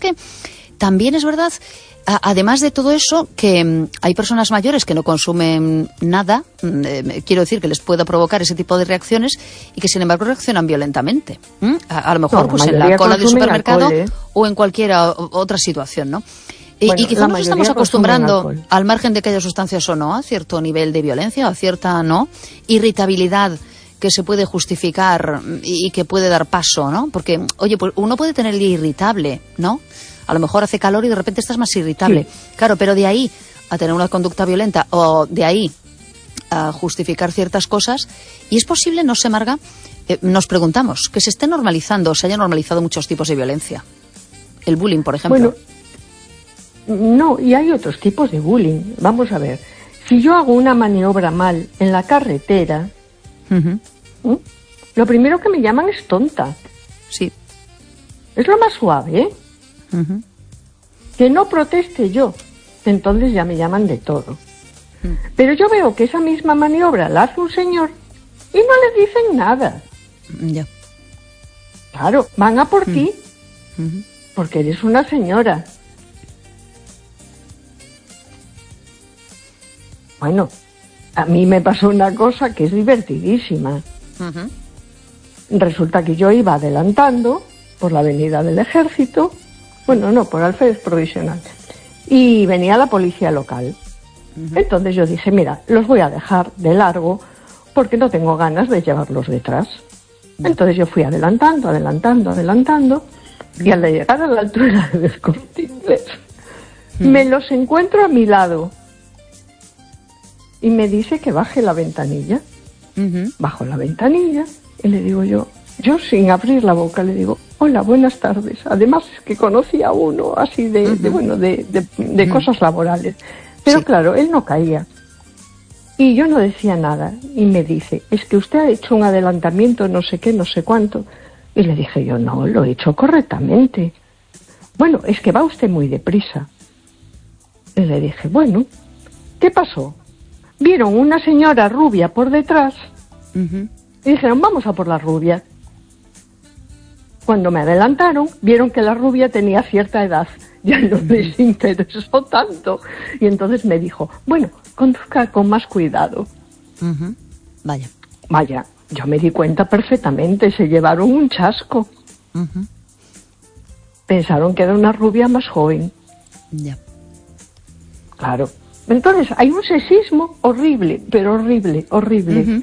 que también es verdad, además de todo eso, que hay personas mayores que no consumen nada, quiero decir que les pueda provocar ese tipo de reacciones y que sin embargo reaccionan violentamente. A lo mejor pues en la cola del supermercado o en cualquier otra situación, ¿no? Bueno, y quizá nos estamos acostumbrando, al margen de que haya sustancias o no, a cierto nivel de violencia, a cierta irritabilidad que se puede justificar y que puede dar paso, ¿no? Porque, oye, pues uno puede tener el día irritable, ¿no? A lo mejor hace calor y de repente estás más irritable. Sí. Claro, pero de ahí a tener una conducta violenta o de ahí a justificar ciertas cosas, y es posible, no sé, Marga, nos preguntamos, que se esté normalizando, se haya normalizado muchos tipos de violencia. El bullying, por ejemplo. Bueno, no, y hay otros tipos de bullying. Vamos a ver, si yo hago una maniobra mal en la carretera, lo primero que me llaman es tonta. Sí. Es lo más suave, ¿eh? Que no proteste yo, entonces ya me llaman de todo. Pero yo veo que esa misma maniobra la hace un señor y no le dicen nada. Ya. Claro, van a por ti porque eres una señora. Bueno, a mí me pasó una cosa que es divertidísima. Resulta que yo iba adelantando por la avenida del Ejército, bueno, no, por Alférez Provisional, y venía la policía local. Entonces yo dije, mira, los voy a dejar de largo porque no tengo ganas de llevarlos detrás. Entonces yo fui adelantando, y al llegar a la altura del Corte Inglés, me los encuentro a mi lado y me dice que baje la ventanilla. Bajo la ventanilla y le digo yo sin abrir la boca le digo, hola, buenas tardes. Además es que conocí a uno así de cosas laborales. Pero claro, él no caía. Y yo no decía nada. Y me dice, es que usted ha hecho un adelantamiento, no sé qué, no sé cuánto. Y le dije yo, no, lo he hecho correctamente. Bueno, es que va usted muy deprisa. Y le dije, bueno, ¿qué pasó? Vieron una señora rubia por detrás y dijeron, vamos a por la rubia. Cuando me adelantaron, vieron que la rubia tenía cierta edad. Ya no les interesó tanto. Y entonces me dijo, bueno, conduzca con más cuidado. Vaya, yo me di cuenta perfectamente, se llevaron un chasco. Pensaron que era una rubia más joven. Claro. Entonces, hay un sexismo horrible, pero horrible.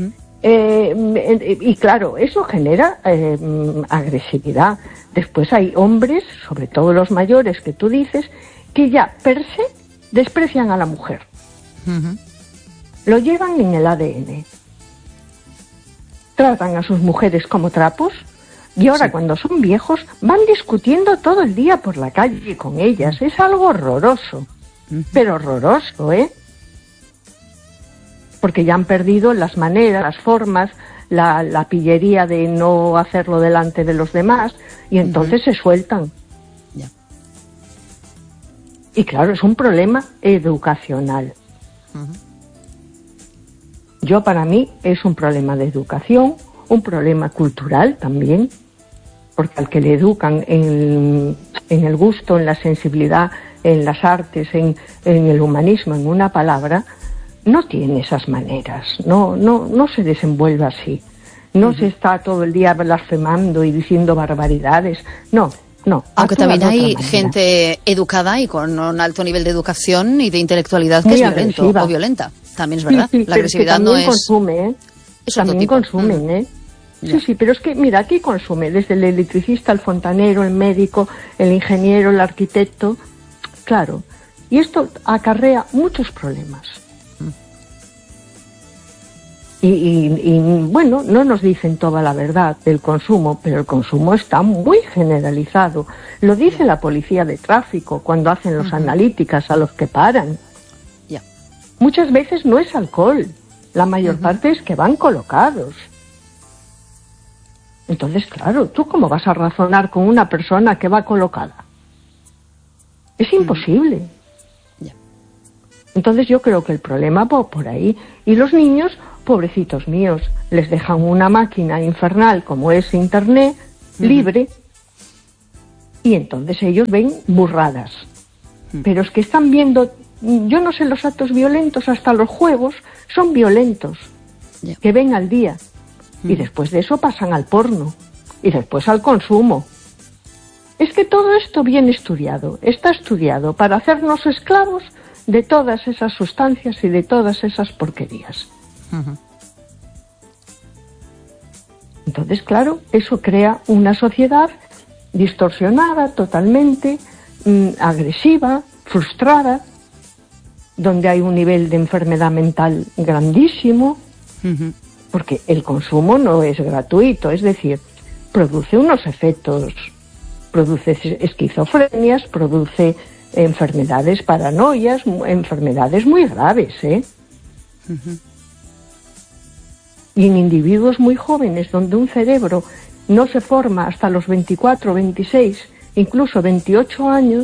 Y claro, eso genera agresividad. Después hay hombres, sobre todo los mayores que tú dices, que ya per se desprecian a la mujer. Lo llevan en el ADN. Tratan a sus mujeres como trapos y ahora cuando son viejos van discutiendo todo el día por la calle con ellas. Es algo horroroso. Pero horroroso, ¿eh? Porque ya han perdido las maneras, las formas, la pillería de no hacerlo delante de los demás, y entonces se sueltan. Y claro, es un problema educacional. Para mí es un problema de educación, un problema cultural también, porque al que le educan en el gusto, en la sensibilidad, en las artes, en el humanismo, en una palabra, no tiene esas maneras, no se desenvuelve así, no se está todo el día blasfemando y diciendo barbaridades, no. Aunque también hay gente educada y con un alto nivel de educación y de intelectualidad que es violento o violenta, también es verdad, la agresividad no es... Consume, también consumen, ¿eh? Sí, pero es que, mira, aquí consume desde el electricista, el fontanero, el médico, el ingeniero, el arquitecto. Claro, y esto acarrea muchos problemas. Y bueno, no nos dicen toda la verdad del consumo, pero el consumo está muy generalizado. Lo dice la policía de tráfico cuando hacen las analíticas a los que paran. Muchas veces no es alcohol, la mayor parte es que van colocados. Entonces, claro, ¿tú cómo vas a razonar con una persona que va colocada? Es imposible. Entonces yo creo que el problema va por ahí. Y los niños, pobrecitos míos, les dejan una máquina infernal como es Internet, libre. Y entonces ellos ven burradas. Pero es que están viendo, yo no sé, los actos violentos, hasta los juegos son violentos, que ven al día. Y después de eso pasan al porno. Y después al consumo. Es que todo esto viene estudiado, está estudiado para hacernos esclavos de todas esas sustancias y de todas esas porquerías. Entonces, claro, eso crea una sociedad distorsionada totalmente, agresiva, frustrada, donde hay un nivel de enfermedad mental grandísimo, porque el consumo no es gratuito, es decir, produce unos efectos, produce esquizofrenias, produce enfermedades, paranoias, enfermedades muy graves, Y en individuos muy jóvenes, donde un cerebro no se forma hasta los 24, 26, incluso 28 años,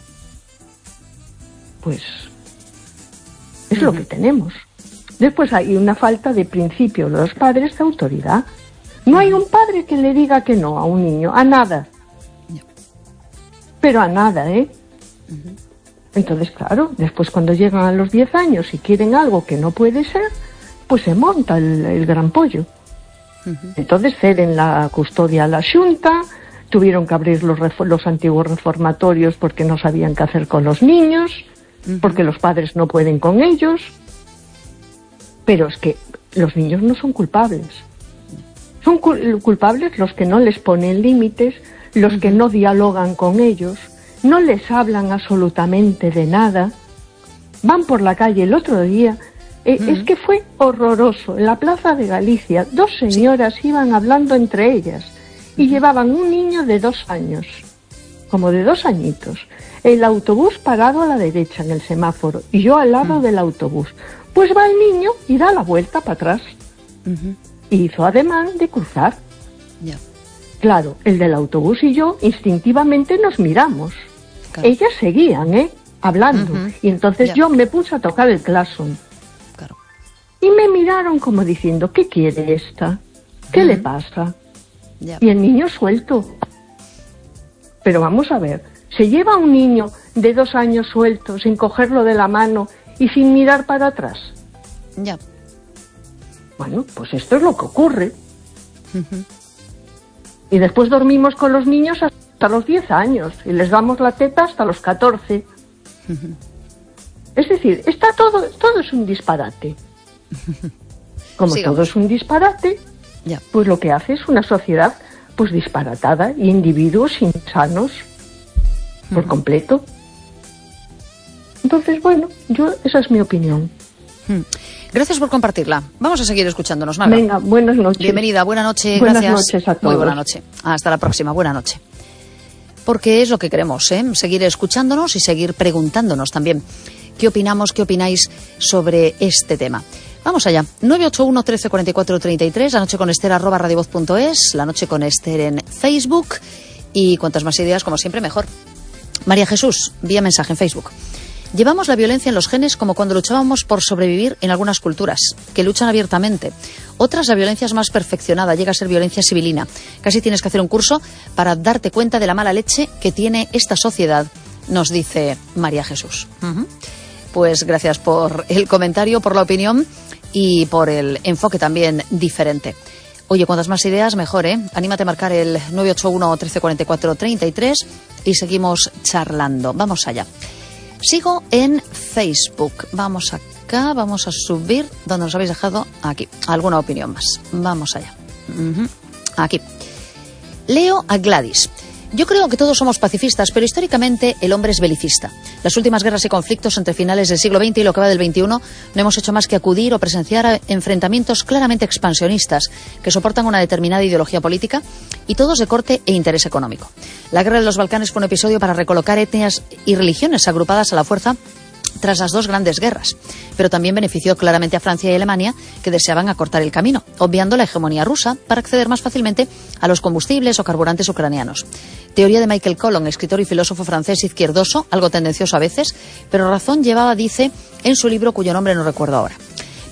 pues es lo que tenemos. Después hay una falta de principio de los padres de autoridad. No hay un padre que le diga que no a un niño, a nada. Pero a nada, Entonces, claro, después cuando llegan a los 10 años y quieren algo que no puede ser, pues se monta el gran pollo. Entonces ceden la custodia a la Xunta, tuvieron que abrir los antiguos reformatorios porque no sabían qué hacer con los niños, porque los padres no pueden con ellos. Pero es que los niños no son culpables. Son culpables los que no les ponen límites, los que no dialogan con ellos, no les hablan absolutamente de nada. Van por la calle el otro día, es que fue horroroso. En la Plaza de Galicia, 2 señoras iban hablando entre ellas y llevaban un niño de 2 años, como de 2 añitos. El autobús parado a la derecha en el semáforo y yo al lado del autobús. Pues va el niño y da la vuelta para atrás. Y hizo ademán de cruzar. Claro, el del autobús y yo instintivamente nos miramos. Claro. Ellas seguían, hablando. Y entonces yo me puse a tocar el claxon. Claro. Y me miraron como diciendo, ¿qué quiere esta? ¿Qué le pasa? Y el niño suelto. Pero vamos a ver, ¿se lleva un niño de 2 años suelto sin cogerlo de la mano y sin mirar para atrás? Bueno, pues esto es lo que ocurre. Y después dormimos con los niños hasta los 10 años y les damos la teta hasta los 14. Es decir, todo es un disparate. Como todo es un disparate, pues lo que hace es una sociedad pues disparatada y individuos insanos por completo. Entonces, bueno, esa es mi opinión. Gracias por compartirla. Vamos a seguir escuchándonos, Maga. Venga, buenas noches. Bienvenida, buena noche, buenas gracias. Buenas noches a todos. Muy buena noche. Hasta la próxima, buena noche. Porque es lo que queremos, seguir escuchándonos y seguir preguntándonos también. ¿Qué opinamos, qué opináis sobre este tema? Vamos allá. 981 13 44 33, la noche con Esther @radiovoz.es, la noche con Esther en Facebook y cuantas más ideas, como siempre, mejor. María Jesús, vía mensaje en Facebook. Llevamos la violencia en los genes como cuando luchábamos por sobrevivir en algunas culturas, que luchan abiertamente. Otras, la violencia es más perfeccionada, llega a ser violencia civilina. Casi tienes que hacer un curso para darte cuenta de la mala leche que tiene esta sociedad, nos dice María Jesús. Pues gracias por el comentario, por la opinión y por el enfoque también diferente. Oye, cuantas más ideas, mejor, Anímate a marcar el 981 13 44 33 y seguimos charlando. Vamos allá. Sigo en Facebook. Vamos acá, vamos a subir donde nos habéis dejado aquí. Alguna opinión más. Vamos allá. Aquí. Leo a Gladys. Yo creo que todos somos pacifistas, pero históricamente el hombre es belicista. Las últimas guerras y conflictos entre finales del siglo XX y lo que va del XXI no hemos hecho más que acudir o presenciar a enfrentamientos claramente expansionistas que soportan una determinada ideología política y todos de corte e interés económico. La guerra de los Balcanes fue un episodio para recolocar etnias y religiones agrupadas a la fuerza tras las 2 grandes guerras, pero también benefició claramente a Francia y Alemania, que deseaban acortar el camino, obviando la hegemonía rusa para acceder más fácilmente a los combustibles o carburantes ucranianos. Teoría de Michael Collin, escritor y filósofo francés izquierdoso, algo tendencioso a veces, pero razón llevaba, dice, en su libro cuyo nombre no recuerdo ahora.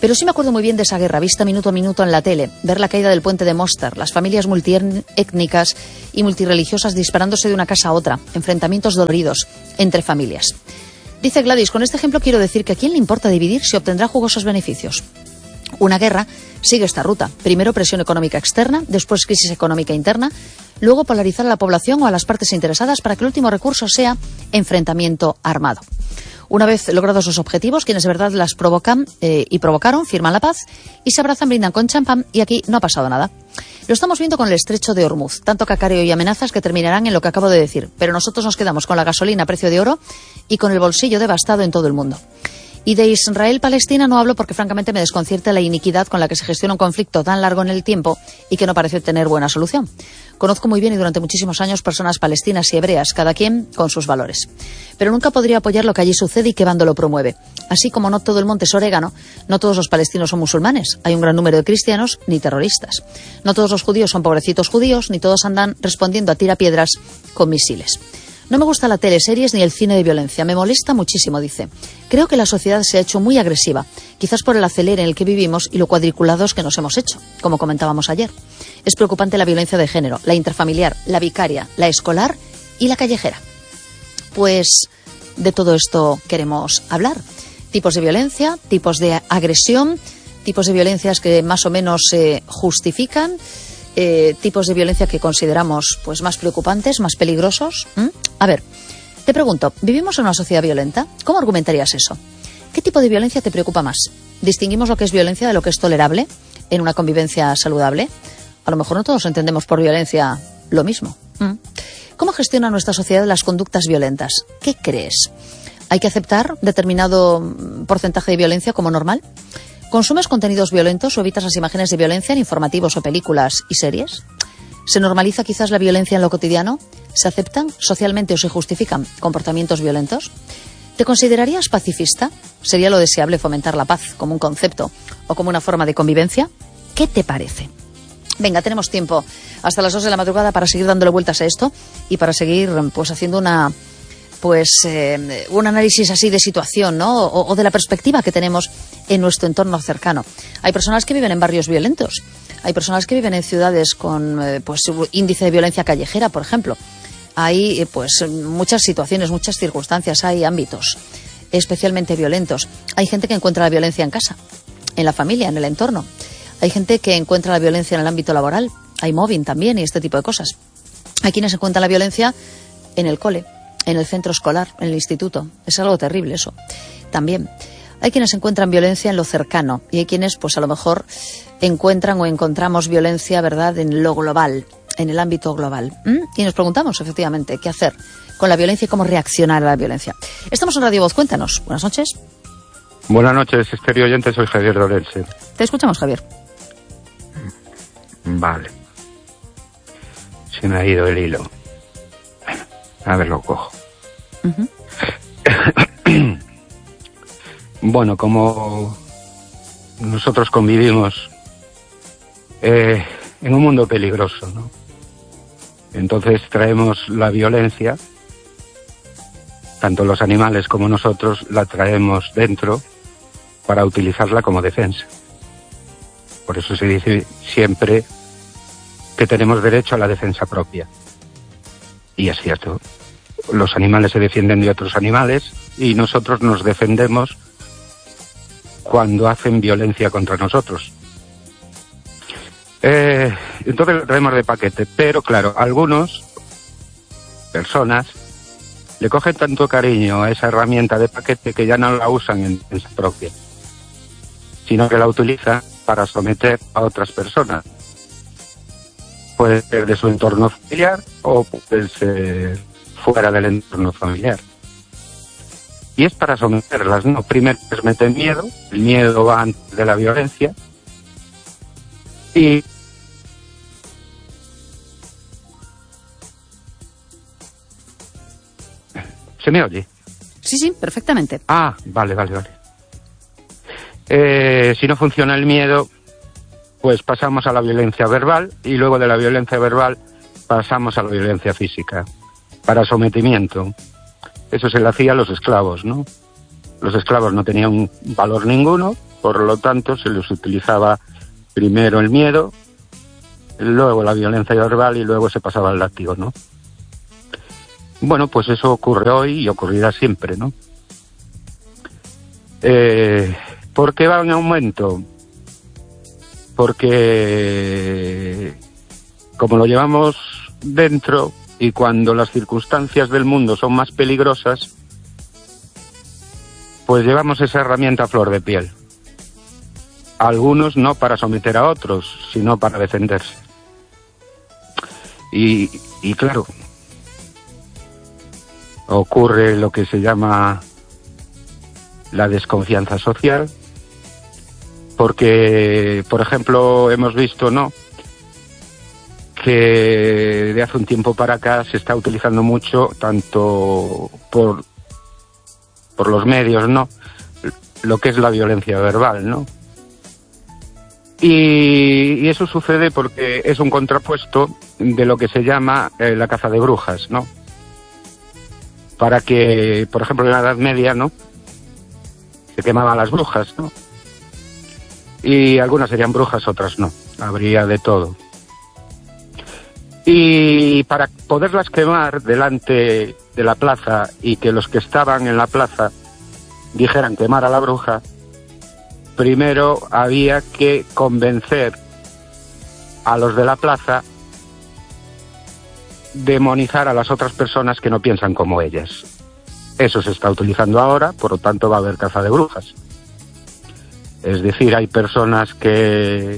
Pero sí me acuerdo muy bien de esa guerra, vista minuto a minuto en la tele, ver la caída del puente de Mostar, las familias multiétnicas y multireligiosas disparándose de una casa a otra, enfrentamientos doloridos entre familias. Dice Gladys, con este ejemplo quiero decir que a quién le importa dividir si obtendrá jugosos beneficios. Una guerra sigue esta ruta. Primero presión económica externa, después crisis económica interna, luego polarizar a la población o a las partes interesadas para que el último recurso sea enfrentamiento armado. Una vez logrados los objetivos, quienes de verdad las provocan y provocaron, firman la paz y se abrazan, brindan con champán y aquí no ha pasado nada. Lo estamos viendo con el estrecho de Hormuz, tanto cacareo y amenazas que terminarán en lo que acabo de decir, pero nosotros nos quedamos con la gasolina a precio de oro y con el bolsillo devastado en todo el mundo. Y de Israel-Palestina no hablo porque francamente me desconcierta la iniquidad con la que se gestiona un conflicto tan largo en el tiempo y que no parece tener buena solución. Conozco muy bien y durante muchísimos años personas palestinas y hebreas, cada quien con sus valores. Pero nunca podría apoyar lo que allí sucede y qué bando lo promueve. Así como no todo el monte es orégano, no todos los palestinos son musulmanes. Hay un gran número de cristianos ni terroristas. No todos los judíos son pobrecitos judíos, ni todos andan respondiendo a tirapiedras con misiles. No me gusta la teleseries ni el cine de violencia. Me molesta muchísimo, dice. Creo que la sociedad se ha hecho muy agresiva, quizás por el acelere en el que vivimos y lo cuadriculados que nos hemos hecho, como comentábamos ayer. Es preocupante la violencia de género, la intrafamiliar, la vicaria, la escolar y la callejera. Pues de todo esto queremos hablar. Tipos de violencia, tipos de agresión, tipos de violencias que más o menos se justifican, tipos de violencia que consideramos pues más preocupantes, más peligrosos. A ver, te pregunto, ¿vivimos en una sociedad violenta? ¿Cómo argumentarías eso? ¿Qué tipo de violencia te preocupa más? ¿Distinguimos lo que es violencia de lo que es tolerable en una convivencia saludable? A lo mejor no todos entendemos por violencia lo mismo. ¿Cómo gestiona nuestra sociedad las conductas violentas? ¿Qué crees? ¿Hay que aceptar determinado porcentaje de violencia como normal? ¿Consumes contenidos violentos o evitas las imágenes de violencia en informativos o películas y series? ¿Se normaliza quizás la violencia en lo cotidiano? ¿Se aceptan socialmente o se justifican comportamientos violentos? ¿Te considerarías pacifista? ¿Sería lo deseable fomentar la paz como un concepto o como una forma de convivencia? ¿Qué te parece? Venga, tenemos tiempo hasta las 2 de la madrugada para seguir dándole vueltas a esto y para seguir pues haciendo un análisis así de situación, ¿no? O de la perspectiva que tenemos en nuestro entorno cercano. Hay personas que viven en barrios violentos, hay personas que viven en ciudades con índice de violencia callejera, por ejemplo. Hay muchas situaciones, muchas circunstancias, hay ámbitos especialmente violentos. Hay gente que encuentra la violencia en casa, en la familia, en el entorno. Hay gente que encuentra la violencia en el ámbito laboral. Hay mobbing también y este tipo de cosas. Hay quienes encuentran la violencia en el cole, en el centro escolar, en el instituto. Es algo terrible eso. También hay quienes encuentran violencia en lo cercano y hay quienes pues a lo mejor encuentran o encontramos violencia, ¿verdad?, en lo global, en el ámbito global. Y nos preguntamos, efectivamente, qué hacer con la violencia y cómo reaccionar a la violencia. Estamos en Radio Voz, cuéntanos. Buenas noches. Buenas noches, estéreo oyente, soy Javier Lorense. Te escuchamos, Javier. Vale. Se me ha ido el hilo. A ver, lo cojo. Bueno, como nosotros convivimos en un mundo peligroso, ¿no? Entonces traemos la violencia, tanto los animales como nosotros la traemos dentro para utilizarla como defensa. Por eso se dice siempre que tenemos derecho a la defensa propia. Y es cierto, los animales se defienden de otros animales y nosotros nos defendemos cuando hacen violencia contra nosotros. Entonces lo traemos de paquete, pero claro, algunas personas le cogen tanto cariño a esa herramienta de paquete que ya no la usan en defensa propia, sino que la utilizan para someter a otras personas. Puede ser de su entorno familiar o puede ser fuera del entorno familiar. Y es para someterlas, ¿no? Primero les meten miedo, el miedo va antes de la violencia. Y ¿se me oye? Sí, perfectamente. Ah, vale. Si no funciona el miedo, pues pasamos a la violencia verbal y luego de la violencia verbal pasamos a la violencia física, para sometimiento. Eso se le hacía a los esclavos, ¿no? Los esclavos no tenían valor ninguno por lo tanto se les utilizaba primero el miedo, luego la violencia verbal y luego se pasaba al látigo, ¿no? Bueno, pues eso ocurre hoy y ocurrirá siempre, ¿no? ¿Por qué va en aumento? Porque como lo llevamos dentro y cuando las circunstancias del mundo son más peligrosas, pues llevamos esa herramienta a flor de piel. Algunos no para someter a otros, sino para defenderse. Y claro, ocurre lo que se llama la desconfianza social, porque, por ejemplo, hemos visto, ¿no?, que de hace un tiempo para acá se está utilizando mucho, tanto por los medios, ¿no?, lo que es la violencia verbal, ¿no? Y eso sucede porque es un contrapuesto de lo que se llama la caza de brujas, ¿no? Para que, por ejemplo, en la Edad Media, ¿no?, se quemaban las brujas, ¿no? Y algunas serían brujas, otras no. Habría de todo. Y para poderlas quemar delante de la plaza y que los que estaban en la plaza dijeran quemar a la bruja, primero había que convencer a los de la plaza, demonizar a las otras personas que no piensan como ellas. Eso se está utilizando ahora, por lo tanto va a haber caza de brujas. Es decir, hay personas que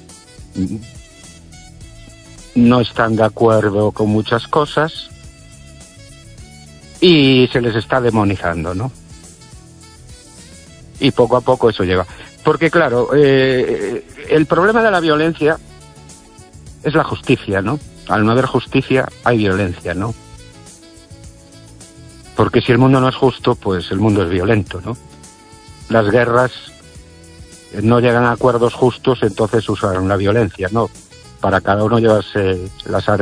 no están de acuerdo con muchas cosas y se les está demonizando, ¿no? Y poco a poco eso llega. Porque claro, el problema de la violencia es la justicia, ¿no? Al no haber justicia hay violencia, ¿no? Porque si el mundo no es justo, pues el mundo es violento, ¿no? Las guerras no llegan a acuerdos justos, entonces usan la violencia, ¿no? Para cada uno llevarse las armas